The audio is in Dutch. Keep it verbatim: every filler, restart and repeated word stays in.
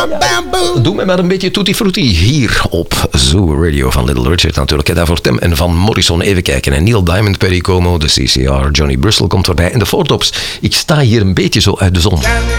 Doe mij maar een beetje tutti frutti hier op Zoo Radio van Little Richard natuurlijk. En daarvoor Tim en Van Morrison even kijken. En Neil Diamond, Perry Como, de C C R, Johnny Bristol komt voorbij. En de Four Tops. Ik sta hier een beetje zo uit de zon.